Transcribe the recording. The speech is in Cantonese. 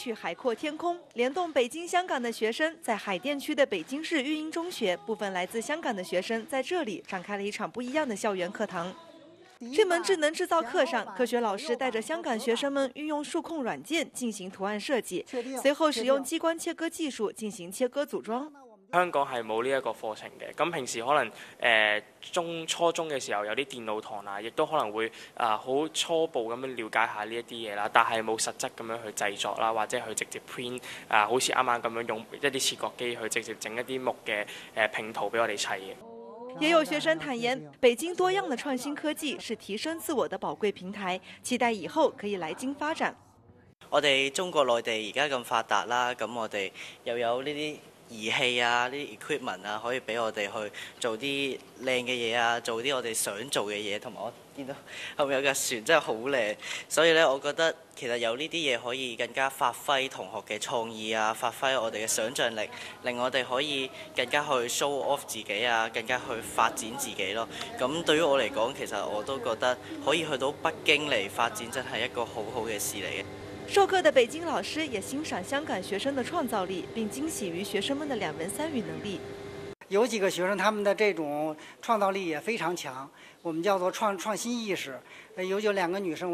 去海阔天空，联动北京、香港的学生，在海淀区的北京市育英中学，部分来自香港的学生在这里展开了一场不一样的校园课堂。这门智能制造课上，科学老师带着香港学生们运用数控软件进行圖案設計，隨後使用激光切割技術進行切割組裝。 香港係冇呢一個課程嘅，咁平時可能初中嘅時候有啲電腦堂啊，亦都可能會好初步咁樣了解下呢一啲嘢啦，但係冇實質咁樣去製作啦，或者去直接 print 好似啱啱咁樣用一啲切割機去直接整一啲木嘅拼圖俾我哋砌嘅。 也有學生坦言，北京多樣的創新科技是提升自我的寶貴平台，期待以後可以來京發展。 我哋中國內地而家咁發達啦，咁我哋又有呢啲儀器啊，呢啲 equipment 啊，可以俾我哋去做啲靚嘅嘢啊，做啲我哋想做嘅嘢。同埋我見到後面有架船真係好靚，所以咧，我覺得其實有呢啲嘢可以更加發揮同學嘅創意啊，發揮我哋嘅想像力，令我哋可以更加去 show off 自己啊，更加去發展自己咯。咁對於我嚟講，其實我都覺得可以去到北京嚟發展，真係一個好好嘅事嚟嘅。 授課的北京老師也欣賞香港學生的創造力，並驚喜於學生們的2文3語能力。 有幾個學生他們的這種創造力也非常強，我們叫做創新意識。有2個女生。